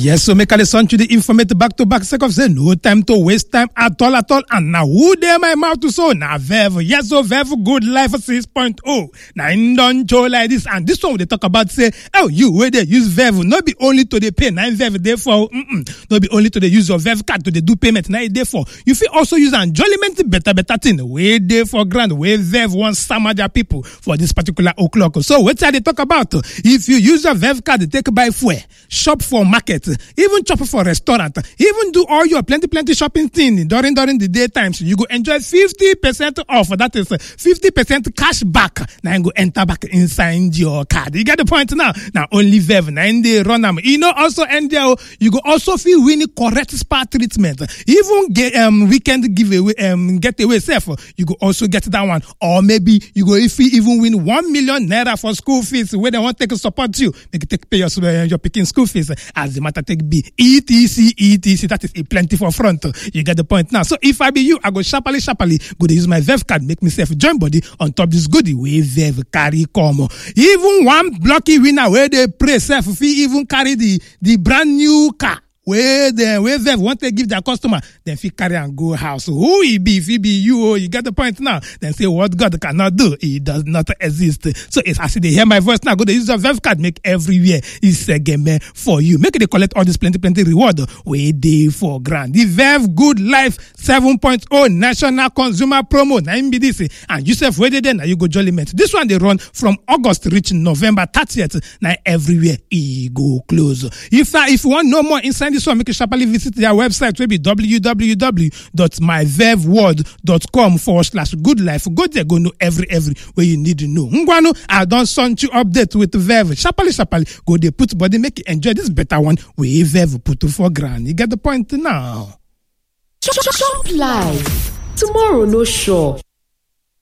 Yes, so make a listen to the informative back to back. Second, say no time to waste time at all. And now who dare my mouth to so now Vev. Yes, so Vev Good Life 6.0. Now in don't show like this, and this one they talk about say, oh, you where they use Vev, not be only to the pay 9 Vev therefore, not be only to the use of Vev card to the do payment 9 therefore. You feel also use enjoyment better thing. Way there for grand, way Vev wants some other people for this particular o'clock. So what are they talk about? If you use a Vev card, take buy fuel, shop for market, even shop for restaurant, even do all your plenty shopping thing during the daytime, so you go enjoy 50% off. That is 50% cash back. Now you go enter back inside your card. You get the point now. Now only Vev, now they run them. You know also and there you go also feel winning correct spa treatment. Even get weekend giveaway getaway safe. You go also get that one. Or maybe you go if you even win 1 million naira for school fees where they want to take support you. They can take pay your picking school fees as the matter take be etc. That is a plenty for front. You get the point now. So if I be you, I go sharply go to use my Vev card, make myself join body on top this goodie way Vev carry come. Even one blocky winner where they pray self fee even carry the brand new car. Where Vev want to give their customer, then if carry and go house. Who he be? If he be you, you get the point now. Then say what God cannot do, it does not exist. So it's as they hear my voice now, go to use a Vev card, make everywhere is a game for you. Make it collect all this plenty reward. Way day for grand. The Vev Good Life 7.0 National Consumer Promo. Now this and Yusuf where then now you go jollyment. This one they run from August reaching November 30th. Now everywhere he go close. If you want no more inside this one, make a sharply visit their website, will be www.myvevworld.com/goodlife. Go there, go know every where you need to know. Ngwano, I don't send you update with Vev. Sharply, go there, put body, make you enjoy this better one where Vev put for grand. You get the point now. Shop live. Tomorrow no sure.